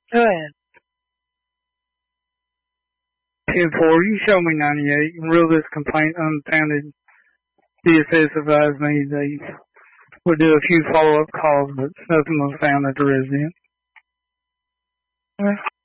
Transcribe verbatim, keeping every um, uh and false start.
Go ahead. ten four, you show me ninety-eight and rule this complaint unfounded. D S S advised me they would do a few follow-up calls, but nothing was found at the residence.